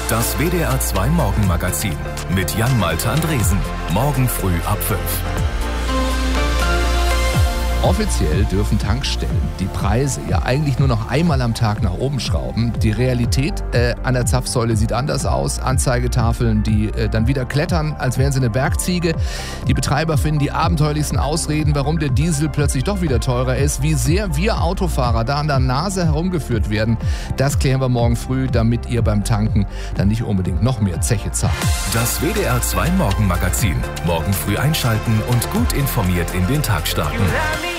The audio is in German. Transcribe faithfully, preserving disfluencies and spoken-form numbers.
Das W D R zwei Morgenmagazin mit Jan-Malte Andresen. Morgen früh ab fünf. Offiziell dürfen Tankstellen die Preise ja eigentlich nur noch einmal am Tag nach oben schrauben. Die Realität äh, an der Zapfsäule sieht anders aus. Anzeigetafeln, die äh, dann wieder klettern, als wären sie eine Bergziege. Die Betreiber finden die abenteuerlichsten Ausreden, warum der Diesel plötzlich doch wieder teurer ist. Wie sehr wir Autofahrer da an der Nase herumgeführt werden, das klären wir morgen früh, damit ihr beim Tanken dann nicht unbedingt noch mehr Zeche zahlt. Das W D R zwei Morgenmagazin. Morgen früh einschalten und gut informiert in den Tag starten.